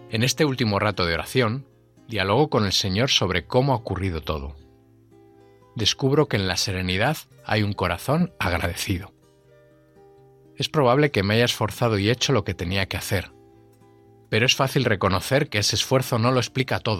En este último rato de oración, dialogo con el Señor sobre cómo ha ocurrido todo. Descubro que en la serenidad hay un corazón agradecido. Es probable que me haya esforzado y hecho lo que tenía que hacer, pero es fácil reconocer que ese esfuerzo no lo explica todo.